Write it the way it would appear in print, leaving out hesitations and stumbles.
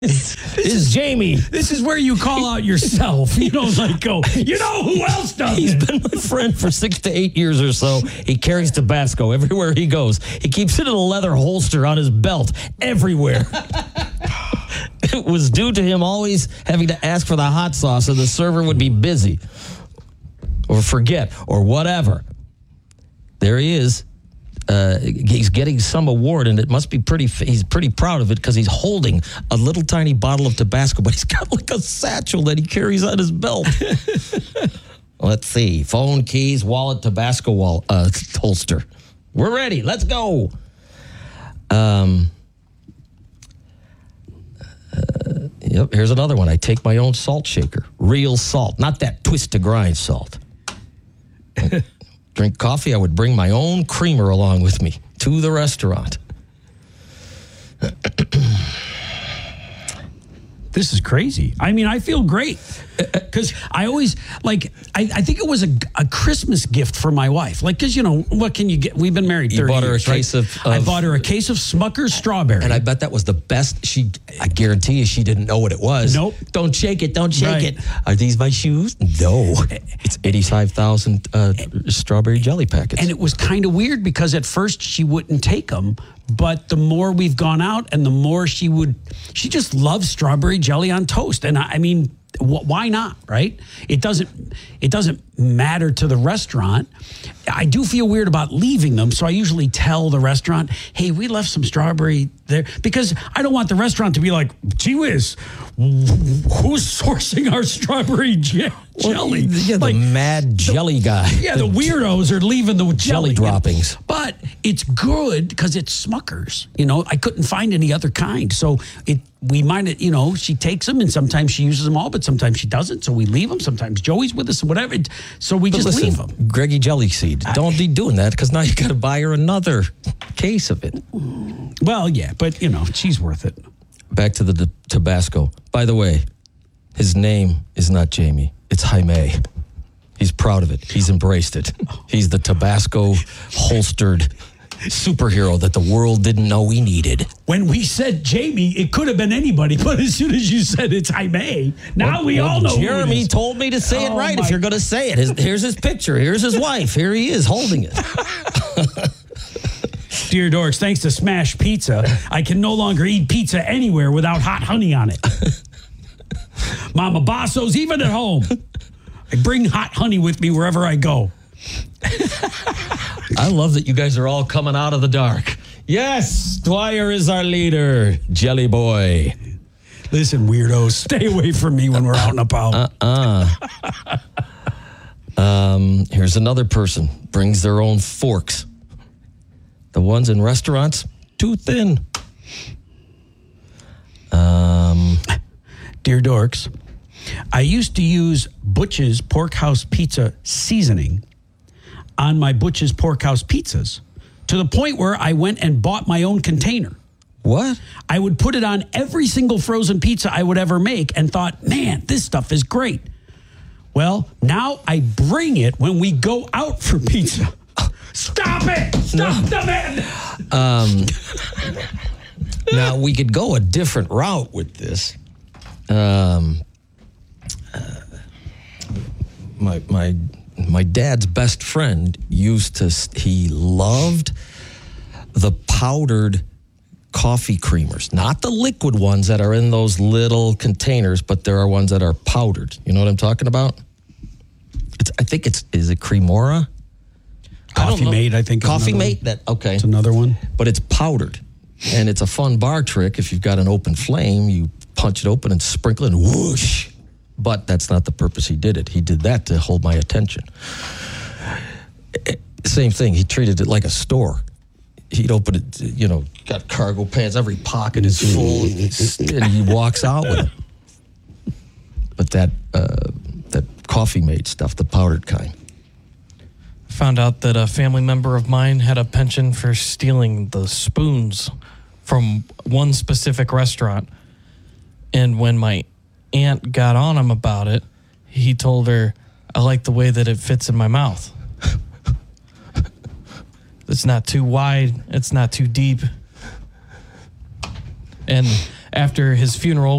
This is Jamie. This is where you call out yourself. You don't go, you know who else does He's it? been my friend for 6 to 8 years or so. He carries Tabasco everywhere he goes. He keeps it in a leather holster on his belt everywhere. It was due to him always having to ask for the hot sauce, and the server would be busy or forget or whatever. There he is. He's getting some award, and it must be he's pretty proud of it because he's holding a little tiny bottle of Tabasco, but he's got like a satchel that he carries on his belt. Let's see. Phone, keys, wallet, Tabasco holster. We're ready. Let's go. Yep, here's another one. I take my own salt shaker. Real salt, not that twist to grind salt. Drink coffee, I would bring my own creamer along with me to the restaurant. This is crazy. I mean, I feel great because I always I think it was a Christmas gift for my wife. Because, what can you get? We've been married 30 years. You bought her a case of... I bought her a case of Smucker's strawberry. And I bet that was the best. I guarantee you she didn't know what it was. Nope. Don't shake it. Don't shake it. Are these my shoes? No. It's 85,000 strawberry jelly packets. And it was kind of weird because at first she wouldn't take them. But the more we've gone out and the more she just loves strawberry jelly on toast. And I mean, why not, right? It doesn't matter to the restaurant. I do feel weird about leaving them. So I usually tell the restaurant, hey, we left some strawberry there. Because I don't want the restaurant to be like, gee whiz, who's sourcing our strawberry jelly? Yeah, the mad jelly guy. Yeah, the weirdos are leaving the jelly droppings. But it's good because it's Smucker's. I couldn't find any other kind. So we might, she takes them and sometimes she uses them all, but sometimes she doesn't. So we leave them. Sometimes Joey's with us and whatever. So we just leave them. Greggy Jelly Seed, don't be doing that because now you got to buy her another case of it. Well, yeah, but she's worth it. Back to the Tabasco. By the way, his name is not Jamie. It's Jaime. He's proud of it. He's embraced it. He's the Tabasco holstered superhero that the world didn't know we needed. When we said Jamie, it could have been anybody, but as soon as you said it's Jaime, now we all know. Jeremy told me to say it right. If you're going to say it, here's his picture. Here's his wife. Here he is holding it. Dear Dorks, thanks to Smash Pizza, I can no longer eat pizza anywhere without hot honey on it. Mama Basso's even at home. I bring hot honey with me wherever I go. I love that you guys are all coming out of the dark. Yes, Dwyer is our leader, Jelly Boy. Listen, weirdos, stay away from me when we're out and about. Here's another person, brings their own forks. The ones in restaurants, too thin. Dear Dorks, I used to use Butch's Porkhouse Pizza seasoning on my Butch's Porkhouse pizzas to the point where I went and bought my own container. What? I would put it on every single frozen pizza I would ever make and thought, man, this stuff is great. Well, now I bring it when we go out for pizza. Stop it! Stop the man! Now, we could go a different route with this. My dad's best friend he loved the powdered coffee creamers, not the liquid ones that are in those little containers, but there are ones that are powdered. You know what I'm talking about? Is it Cremora? Coffee Mate, I think. Coffee Mate, okay. It's another one. But it's powdered. And it's a fun bar trick. If you've got an open flame, you punch it open and sprinkle it and whoosh. But that's not the purpose he did it. He did that to hold my attention. Same thing. He treated it like a store. He'd open it, got cargo pants. Every pocket is full. And he walks out with it. But that Coffee Mate stuff, the powdered kind. Found out that a family member of mine had a penchant for stealing the spoons from one specific restaurant. And when my aunt got on him about it, he told her, I like the way that it fits in my mouth. It's not too wide. It's not too deep. And after his funeral,